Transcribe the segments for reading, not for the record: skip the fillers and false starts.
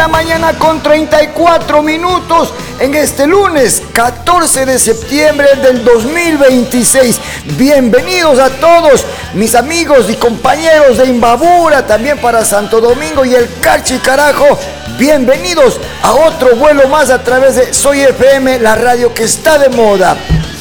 la mañana con 34 minutos en este lunes 14 de septiembre del 2026. Bienvenidos a todos mis amigos y compañeros de Imbabura, también para Santo Domingo y el Carchi Carajo. Bienvenidos a otro vuelo más a través de Soy FM, la radio que está de moda.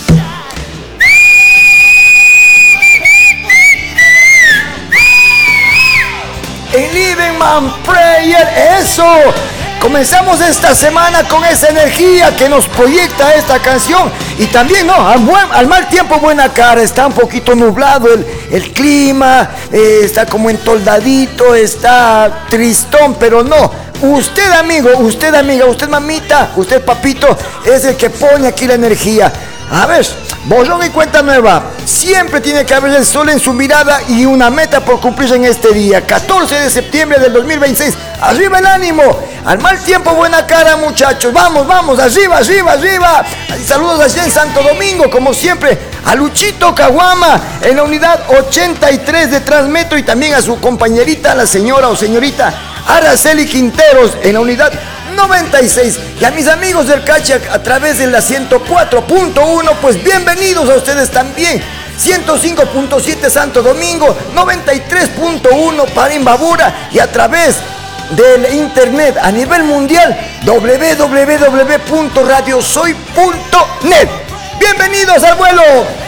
En Living Man Prayer, eso. Comenzamos esta semana con esa energía que nos proyecta esta canción. Y también, no, al mal tiempo buena cara. Está un poquito nublado el clima, está como entoldadito, está tristón, pero no. Usted amigo, usted amiga, usted mamita, usted papito, es el que pone aquí la energía. A ver, borrón y cuenta nueva. Siempre tiene que haber el sol en su mirada y una meta por cumplirse en este día, 14 de septiembre del 2026. Arriba el ánimo, al mal tiempo buena cara, muchachos. Vamos, vamos, arriba, arriba, arriba. Y saludos allá en Santo Domingo, como siempre, a Luchito Caguama en la unidad 83 de Transmetro y también a su compañerita, la señora o señorita Araceli Quinteros en la unidad 96. Y a mis amigos del Cachi a través de la 104.1, pues bienvenidos a ustedes también. 105.7 Santo Domingo, 93.1 para Imbabura y a través del internet a nivel mundial www.radiosoy.net. Bienvenidos al vuelo.